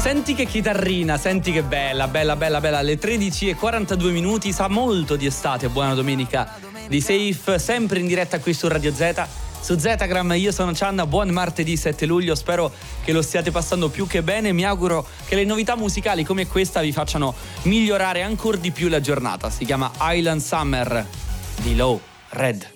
Senti che chitarrina, senti che bella, bella, bella, bella. Alle 13:42 minuti, sa molto di estate. Buona domenica di Safe, sempre in diretta qui su Radio Z. Su Zetagram, io sono Cianna, buon martedì 7 luglio, spero che lo stiate passando più che bene. Mi auguro che le novità musicali come questa vi facciano migliorare ancora di più la giornata. Si chiama Island Summer di Low Red.